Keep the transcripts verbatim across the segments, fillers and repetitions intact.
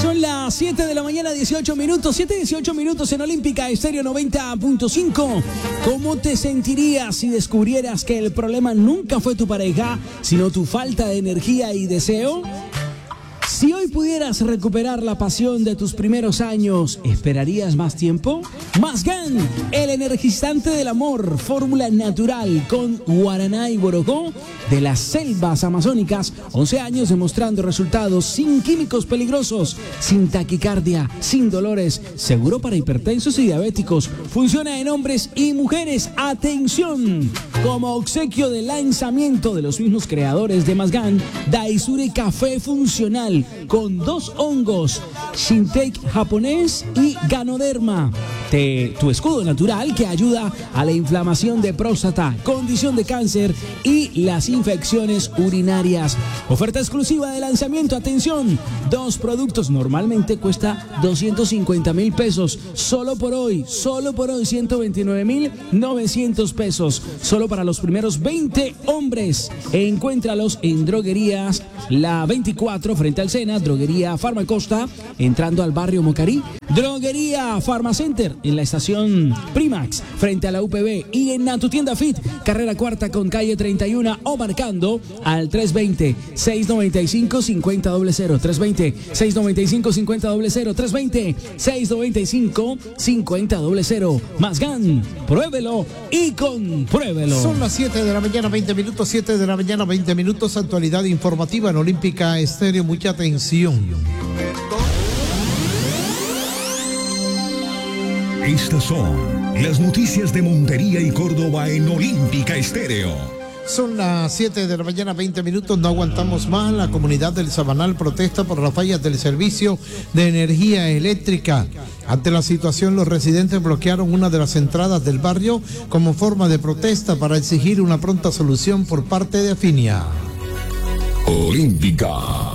Son las siete de la mañana, dieciocho minutos, siete dieciocho minutos en Olímpica Estéreo noventa punto cinco. ¿Cómo te sentirías si descubrieras que el problema nunca fue tu pareja, sino tu falta de energía y deseo? Si hoy pudieras recuperar la pasión de tus primeros años, ¿esperarías más tiempo? Mazgán, el energizante del amor, fórmula natural con guaraná y borojó de las selvas amazónicas. once años demostrando resultados sin químicos peligrosos, sin taquicardia, sin dolores, seguro para hipertensos y diabéticos. Funciona en hombres y mujeres. ¡Atención! Como obsequio del lanzamiento de los mismos creadores de Mazgán, Daisure Café Funcional con dos hongos, Shintake japonés y Ganoderma. Te, tu escudo natural que ayuda a la inflamación de próstata, condición de cáncer y las infecciones urinarias. Oferta exclusiva de lanzamiento. Atención, dos productos normalmente cuesta doscientos cincuenta mil pesos. Solo por hoy, solo por hoy ciento veintinueve mil novecientos pesos. Solo para los primeros veinte hombres. Encuéntralos en droguerías La veinticuatro frente al Sena, droguería Farmacosta entrando al barrio Mocarí, droguería Farmacenter en la estación Primax frente a la U P B y en tu tienda Fit, carrera cuarta con calle treinta y uno o marcando al tres veinte, seiscientos noventa y cinco, cincuenta cero, tres veinte, seiscientos noventa y cinco, cincuenta cero, tres veinte, seiscientos noventa y cinco, cincuenta cero. Mazgán, pruébelo y compruébelo. Son las siete de la mañana, veinte minutos, siete de la mañana, veinte minutos, actualidad informativa en Olímpica Estéreo, mucha atención. Estas son las noticias de Montería y Córdoba en Olímpica Estéreo. Son las siete de la mañana, veinte minutos, no aguantamos más. La comunidad del Sabanal protesta por las fallas del servicio de energía eléctrica. Ante la situación, los residentes bloquearon una de las entradas del barrio como forma de protesta para exigir una pronta solución por parte de Afinia. Olímpica.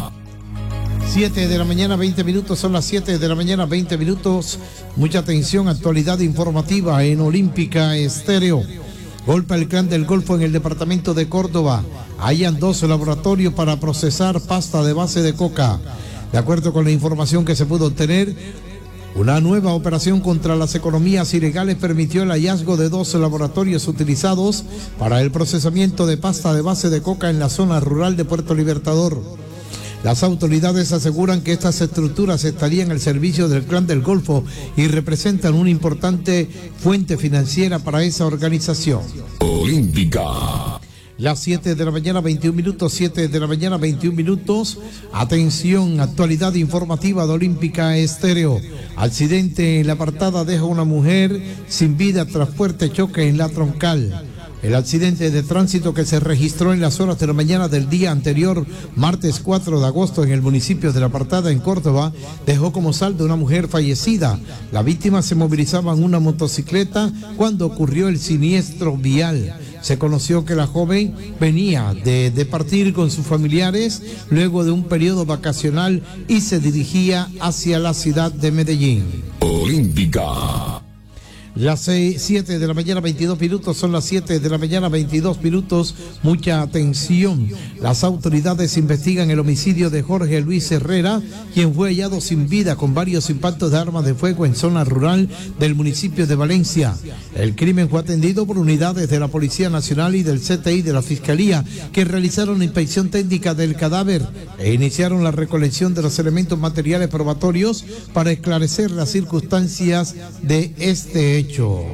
siete de la mañana, veinte minutos, son las siete de la mañana, veinte minutos. Mucha atención, actualidad informativa en Olímpica Estéreo. Golpe al Clan del Golfo en el departamento de Córdoba. Hallan dos laboratorios para procesar pasta de base de coca. De acuerdo con la información que se pudo obtener, una nueva operación contra las economías ilegales permitió el hallazgo de dos laboratorios utilizados para el procesamiento de pasta de base de coca en la zona rural de Puerto Libertador. Las autoridades aseguran que estas estructuras estarían al servicio del Clan del Golfo y representan una importante fuente financiera para esa organización. Olímpica. Las siete de la mañana, veintiún minutos, siete de la mañana, veintiún minutos. Atención, actualidad informativa de Olímpica Estéreo. Accidente en la apartada deja una mujer sin vida tras fuerte choque en la troncal. El accidente de tránsito que se registró en las horas de la mañana del día anterior, martes cuatro de agosto, en el municipio de La Apartada, en Córdoba, dejó como saldo una mujer fallecida. La víctima se movilizaba en una motocicleta cuando ocurrió el siniestro vial. Se conoció que la joven venía de, de partir con sus familiares luego de un periodo vacacional y se dirigía hacia la ciudad de Medellín. Olímpica. Las siete de la mañana, veintidós minutos, son las siete de la mañana, veintidós minutos. Mucha atención. Las autoridades investigan el homicidio de Jorge Luis Herrera, quien fue hallado sin vida con varios impactos de armas de fuego en zona rural del municipio de Valencia. El crimen fue atendido por unidades de la Policía Nacional y del C T I de la Fiscalía, que realizaron una inspección técnica del cadáver e iniciaron la recolección de los elementos materiales probatorios para esclarecer las circunstancias de este hecho.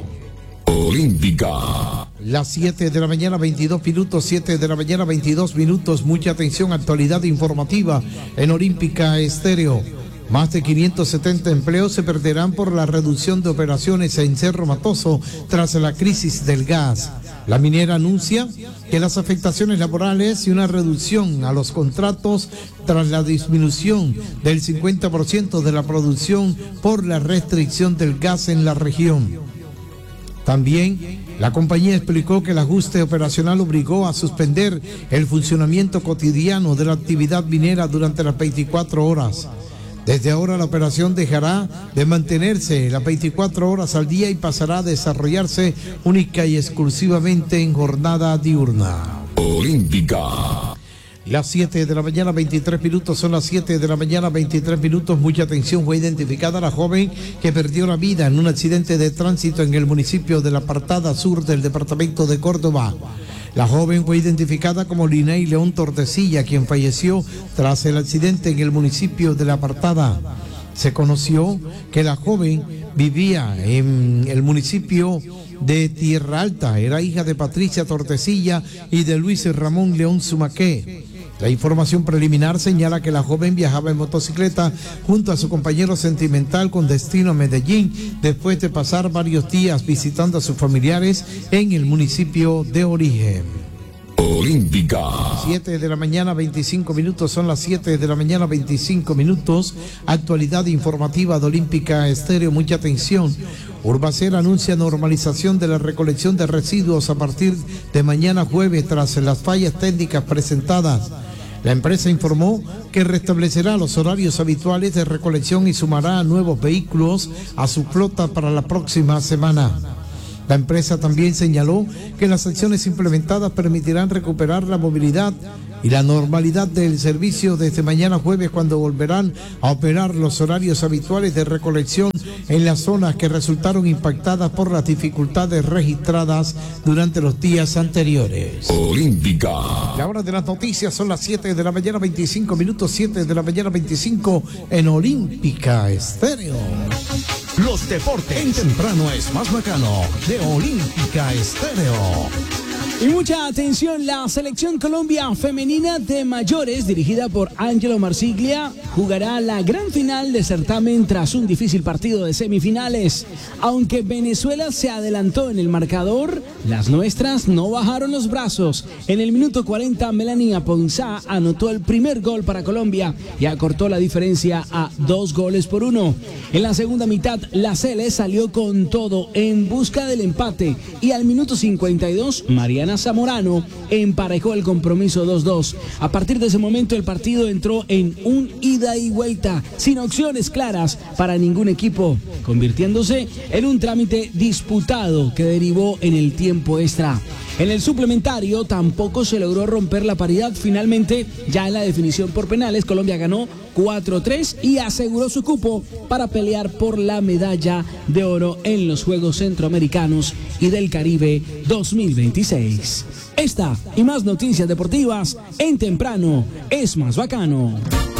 Olímpica. Las siete de la mañana, veintidós minutos, siete de la mañana, veintidós minutos. Mucha atención, actualidad informativa en Olímpica Estéreo. Más de quinientos setenta empleos se perderán por la reducción de operaciones en Cerro Matoso tras la crisis del gas. La minera anuncia que las afectaciones laborales y una reducción a los contratos tras la disminución del cincuenta por ciento de la producción por la restricción del gas en la región. También la compañía explicó que el ajuste operacional obligó a suspender el funcionamiento cotidiano de la actividad minera durante las veinticuatro horas. Desde ahora la operación dejará de mantenerse las veinticuatro horas al día y pasará a desarrollarse única y exclusivamente en jornada diurna. Olímpica. Las siete de la mañana, veintitrés minutos, son las siete de la mañana, veintitrés minutos. Mucha atención, fue identificada la joven que perdió la vida en un accidente de tránsito en el municipio de La Apartada Sur del departamento de Córdoba. La joven fue identificada como Linei León Tortecilla, quien falleció tras el accidente en el municipio de La Apartada. Se conoció que la joven vivía en el municipio de Tierra Alta, era hija de Patricia Tortecilla y de Luis Ramón León Sumaqué. La información preliminar señala que la joven viajaba en motocicleta junto a su compañero sentimental con destino a Medellín, después de pasar varios días visitando a sus familiares en el municipio de origen. Olímpica. siete de la mañana, veinticinco minutos, son las siete de la mañana, veinticinco minutos. Actualidad informativa de Olímpica Estéreo, mucha atención. Urbacer anuncia normalización de la recolección de residuos a partir de mañana jueves tras las fallas técnicas presentadas. La empresa informó que restablecerá los horarios habituales de recolección y sumará nuevos vehículos a su flota para la próxima semana. La empresa también señaló que las acciones implementadas permitirán recuperar la movilidad y la normalidad del servicio desde mañana jueves, cuando volverán a operar los horarios habituales de recolección en las zonas que resultaron impactadas por las dificultades registradas durante los días anteriores. Olímpica. La hora de las noticias son las siete de la mañana, veinticinco minutos, siete de la mañana, veinticinco en Olímpica Estéreo. Los deportes en temprano es más bacano de Olímpica Estéreo. Y mucha atención, la selección Colombia femenina de mayores, dirigida por Ángelo Marsiglia, jugará la gran final de certamen tras un difícil partido de semifinales. Aunque Venezuela se adelantó en el marcador, las nuestras no bajaron los brazos. En el minuto cuarenta, Melania Ponzá anotó el primer gol para Colombia y acortó la diferencia a dos goles por uno. En la segunda mitad, la Cele salió con todo en busca del empate y al minuto cincuenta y dos, Mariana Zamorano emparejó el compromiso dos dos. A partir de ese momento el partido entró en un ida y vuelta, sin opciones claras para ningún equipo, convirtiéndose en un trámite disputado que derivó en el tiempo extra. En el suplementario tampoco se logró romper la paridad. Finalmente, ya en la definición por penales, Colombia ganó cuatro tres y aseguró su cupo para pelear por la medalla de oro en los Juegos Centroamericanos y del Caribe dos mil veintiséis. Esta y más noticias deportivas en Temprano es más bacano.